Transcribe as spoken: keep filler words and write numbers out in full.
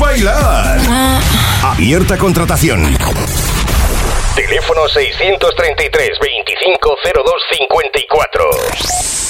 bailar. Abierta contratación. Teléfono seiscientos treinta y tres, veinticinco, cero dos cincuenta y cuatro.